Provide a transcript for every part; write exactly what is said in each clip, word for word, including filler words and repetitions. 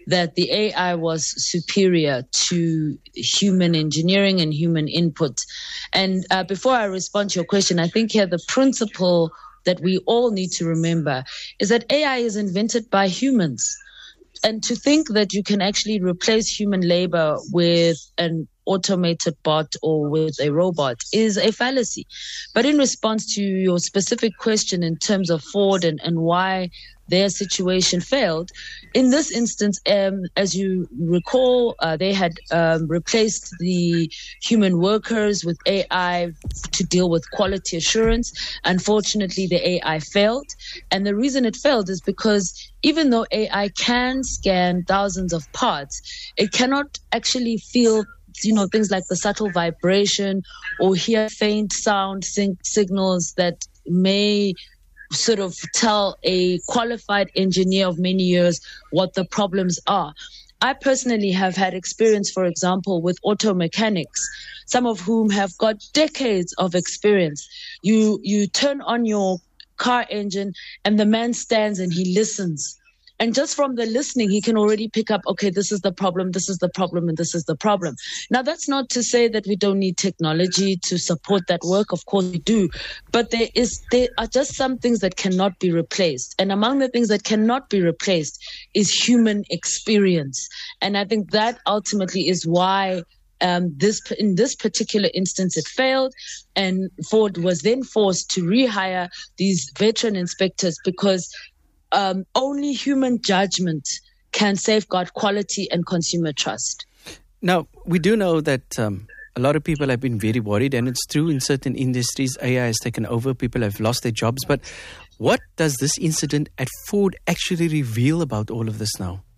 that the A I was superior to human engineering and human input. And uh, before I respond to your question, I think here the principle that we all need to remember is that A I is invented by humans. And to think that you can actually replace human labor with an automated bot or with a robot is a fallacy. But in response to your specific question in terms of Ford and, and why their situation failed, in this instance, um, as you recall, uh, they had um, replaced the human workers with A I to deal with quality assurance. Unfortunately, the A I failed. And the reason it failed is because even though A I can scan thousands of parts, it cannot actually feel you know, things like the subtle vibration or hear faint sound sig- signals that may sort of tell a qualified engineer of many years what the problems are. I personally have had experience, for example, with auto mechanics, some of whom have got decades of experience. You, you turn on your car engine and the man stands and he listens. And just from the listening, he can already pick up, okay, this is the problem, this is the problem, and this is the problem. Now, that's not to say that we don't need technology to support that work. Of course we do. But there is, there are just some things that cannot be replaced. And among the things that cannot be replaced is human experience. And I think that ultimately is why Um, this in this particular instance, it failed, and Ford was then forced to rehire these veteran inspectors because um, only human judgment can safeguard quality and consumer trust. Now, we do know that um, a lot of people have been very worried, and it's true in certain industries, A I has taken over, people have lost their jobs. But what does this incident at Ford actually reveal about all of this now?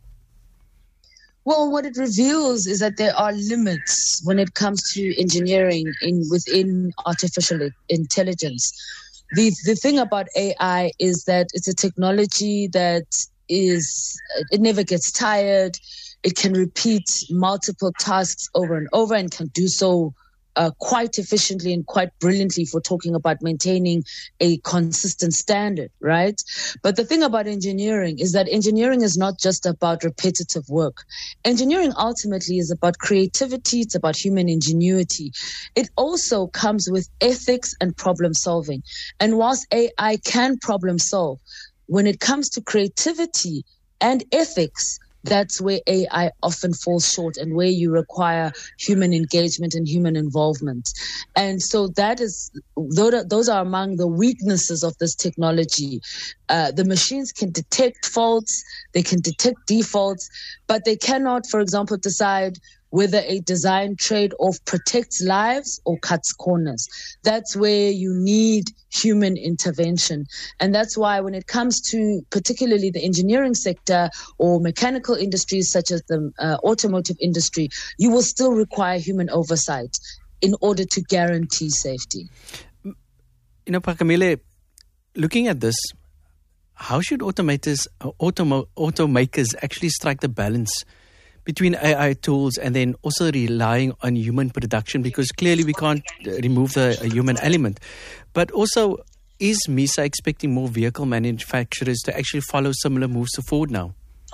Well, what it reveals is that there are limits when it comes to engineering in within artificial intelligence. The the thing about A I is that it's a technology that is, it never gets tired. It can repeat multiple tasks over and over and can do so Uh, quite efficiently and quite brilliantly for talking about maintaining a consistent standard, right? But the thing about engineering is that engineering is not just about repetitive work. Engineering ultimately is about creativity. It's about human ingenuity. It also comes with ethics and problem solving. And whilst A I can problem solve, when it comes to creativity and ethics, that's where A I often falls short and where you require human engagement and human involvement. And so that is, those are among the weaknesses of this technology. Uh, the machines can detect faults, they can detect defaults, but they cannot, for example, decide whether a design trade-off protects lives or cuts corners. That's where you need human intervention. And that's why when it comes to particularly the engineering sector or mechanical industries such as the uh, automotive industry, you will still require human oversight in order to guarantee safety. You know, Phakamile, looking at this, how should automators, uh, automo- automakers actually strike the balance between A I tools and then also relying on human production, because clearly we can't remove the human element. But also, is MISA expecting more vehicle manufacturers to actually follow similar moves to Ford now?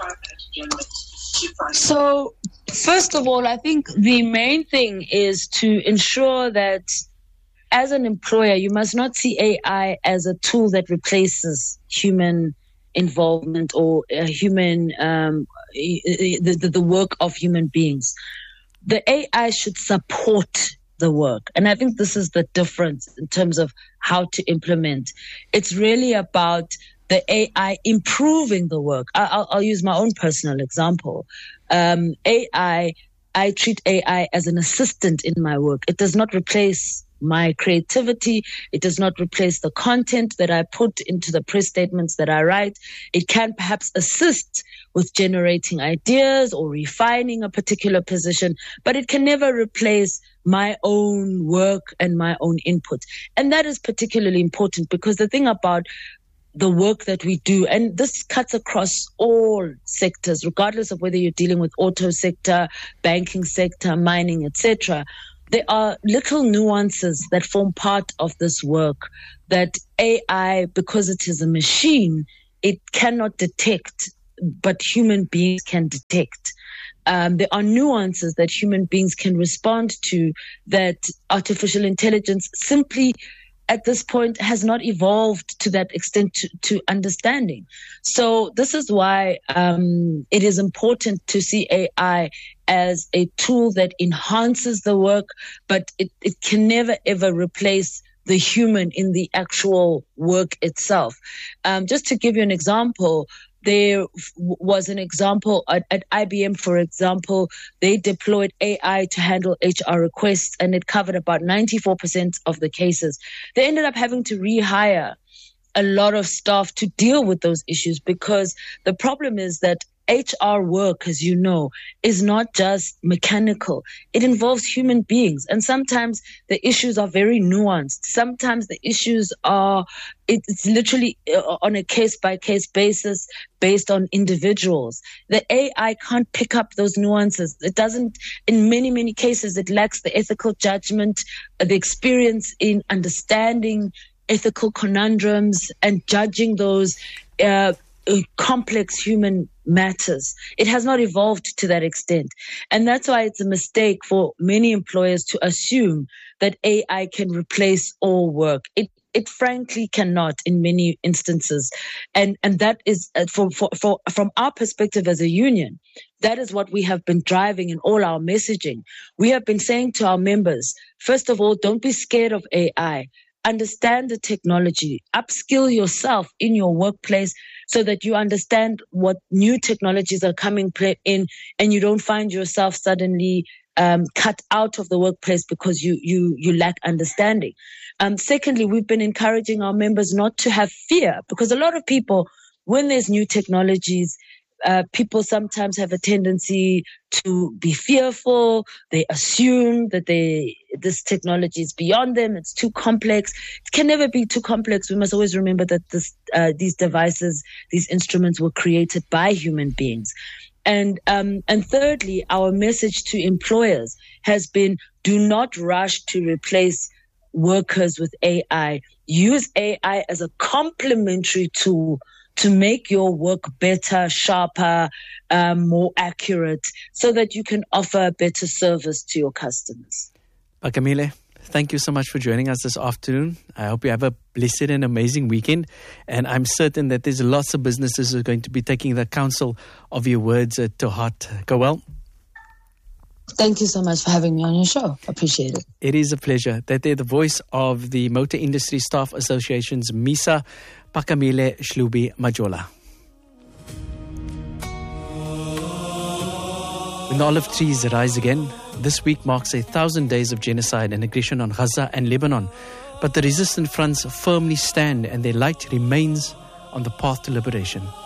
So, first of all, I think the main thing is to ensure that as an employer, you must not see A I as a tool that replaces human involvement or uh, human um, the, the the work of human beings. The A I should support the work, and I think this is the difference in terms of how to implement. It's really about the A I improving the work. I, I'll, I'll use my own personal example. Um, A I, I treat A I as an assistant in my work. It does not replace my creativity. It does not replace the content that I put into the press statements that I write. It can perhaps assist with generating ideas or refining a particular position, but it can never replace my own work and my own input. And that is particularly important because the thing about the work that we do, and this cuts across all sectors, regardless of whether you're dealing with auto sector, banking sector, mining, et cetera, there are little nuances that form part of this work that A I, because it is a machine, it cannot detect but human beings can detect. Um, there are nuances that human beings can respond to that artificial intelligence simply at this point has not evolved to that extent to, to understanding. So this is why um, it is important to see A I as a tool that enhances the work, but it, it can never ever replace the human in the actual work itself. Um, just to give you an example, there was an example at, at I B M, for example, they deployed A I to handle H R requests, and it covered about ninety-four percent of the cases. They ended up having to rehire a lot of staff to deal with those issues, because the problem is that H R work, as you know, is not just mechanical. It involves human beings. And sometimes the issues are very nuanced. Sometimes the issues are, it's literally on a case-by-case basis based on individuals. The A I can't pick up those nuances. It doesn't, in many, many cases, it lacks the ethical judgment, the experience in understanding ethical conundrums and judging those uh, complex human matters. It has not evolved to that extent. And that's why it's a mistake for many employers to assume that A I can replace all work. It it frankly cannot in many instances. And and that is, uh, for, for, for, from our perspective as a union, that is what we have been driving in all our messaging. We have been saying to our members, first of all, don't be scared of A I. Understand the technology, upskill yourself in your workplace so that you understand what new technologies are coming in, and you don't find yourself suddenly um, cut out of the workplace because you you you lack understanding. Um, secondly, we've been encouraging our members not to have fear, because a lot of people, when there's new technologies, Uh, people sometimes have a tendency to be fearful. They assume that they this technology is beyond them. It's too complex. It can never be too complex. We must always remember that this, uh, these devices, these instruments were created by human beings. And um, and thirdly, our message to employers has been: do not rush to replace workers with A I. Use A I as a complementary tool to make your work better, sharper, um, more accurate, so that you can offer better service to your customers. Phakamile, thank you so much for joining us this afternoon. I hope you have a blessed and amazing weekend. And I'm certain that there's lots of businesses who are going to be taking the counsel of your words uh, to heart. Go well. Thank you so much for having me on your show. Appreciate it. It is a pleasure. That they're the voice of the Motor Industry Staff Association's MISA, Phakamile Shlubi-Majola. When the olive trees rise again, this week marks a thousand days of genocide and aggression on Gaza and Lebanon. But the resistant fronts firmly stand, and their light remains on the path to liberation.